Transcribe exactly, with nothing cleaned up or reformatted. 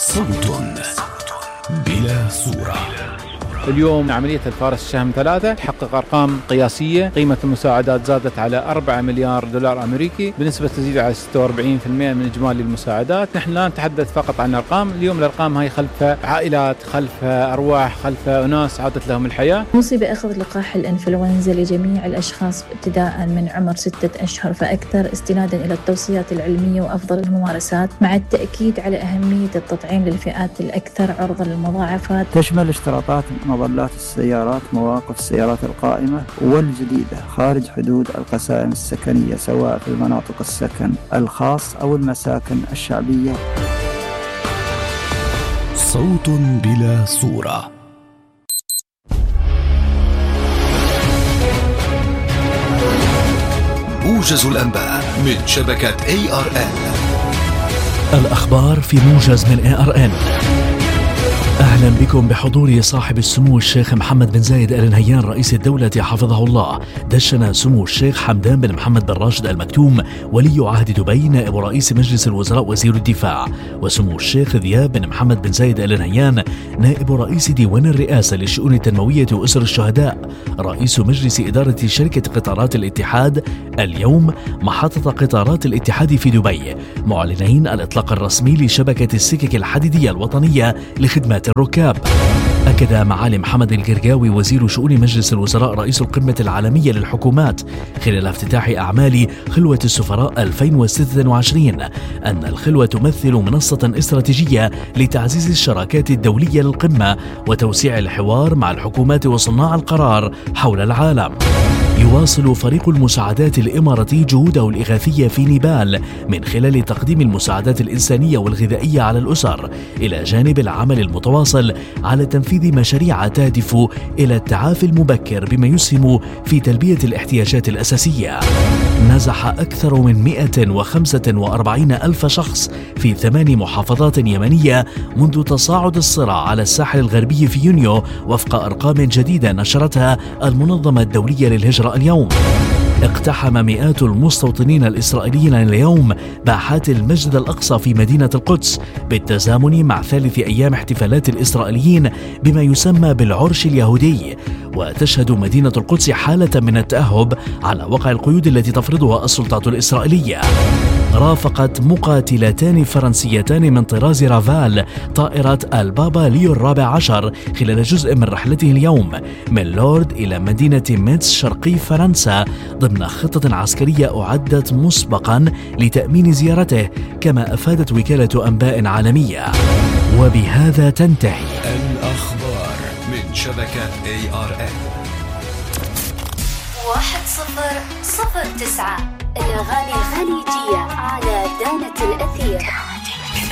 صوت بلا صورة. اليوم عملية الفارس الشهم ثلاثة تحقق أرقام قياسية. قيمة المساعدات زادت على أربعة مليار دولار أمريكي بنسبة تزيد على ستة وأربعين بالمئة من إجمالي المساعدات. نحن لا نتحدث فقط عن أرقام، اليوم الأرقام هاي خلفها عائلات، خلفها أرواح، خلفها أناس عادت لهم الحياة. مصيبة أخذ لقاح الإنفلونزا لجميع الأشخاص ابتداء من عمر ستة أشهر فأكثر، استنادا إلى التوصيات العلمية وأفضل الممارسات، مع التأكيد على أهمية التطعيم للفئات الأكثر عرضة للمضاعفات. تشمل اشتراطات مظلات السيارات مواقف السيارات القائمة والجديدة خارج حدود القسائم السكنية، سواء في المناطق السكن الخاص أو المساكن الشعبية. صوت بلا صورة. موجز الأنباء من شبكة إيه آر إن. الأخبار في موجز من إيه آر إن. أهلا بكم بحضور صاحب السمو الشيخ محمد بن زايد آل نهيان رئيس الدولة حفظه الله. دشن سمو الشيخ حمدان بن محمد بن راشد المكتوم ولي عهد دبي نائب رئيس مجلس الوزراء وزير الدفاع، وسمو الشيخ ذياب بن محمد بن زايد آل نهيان نائب رئيس ديوان الرئاسة للشؤون التنموية وأسر الشهداء رئيس مجلس إدارة شركة قطارات الاتحاد اليوم محطة قطارات الاتحاد في دبي، معلنين الإطلاق الرسمي لشبكة السكك الحديدية الوطنية لخدمات الركاب. أكد معالي محمد القرقاوي وزير شؤون مجلس الوزراء رئيس القمة العالمية للحكومات خلال افتتاح أعمال خلوة السفراء ألفين وستة وعشرين أن الخلوة تمثل منصة استراتيجية لتعزيز الشراكات الدولية للقمة وتوسيع الحوار مع الحكومات وصناع القرار حول العالم. يواصل فريق المساعدات الإماراتي جهوده الإغاثية في نيبال من خلال تقديم المساعدات الإنسانية والغذائية على الأسر، إلى جانب العمل المتواصل على تنفيذ مشاريع تهدف إلى التعافي المبكر بما يسهم في تلبية الاحتياجات الأساسية. نزح أكثر من مئة وخمسة وأربعين ألف شخص في ثمان محافظات يمنية منذ تصاعد الصراع على الساحل الغربي في يونيو، وفق أرقام جديدة نشرتها المنظمة الدولية للهجرة اليوم. اقتحم مئات المستوطنين الإسرائيليين اليوم باحات المسجد الأقصى في مدينة القدس بالتزامن مع ثالث أيام احتفالات الإسرائيليين بما يسمى بالعرش اليهودي. وتشهد مدينة القدس حالة من التأهب على وقع القيود التي تفرضها السلطات الإسرائيلية. رافقت مقاتلتان فرنسيتان من طراز رافال طائرة البابا ليو الرابع عشر خلال جزء من رحلته اليوم من لورد إلى مدينة ميتس شرقي فرنسا ضمن خطة عسكرية أعدت مسبقا لتأمين زيارته، كما أفادت وكالة أنباء عالمية. وبهذا تنتهي الأخبار من شبكة إيه آر إن. واحد صفر صفر تسعة الأغاني الخليجية على دانة الأثير.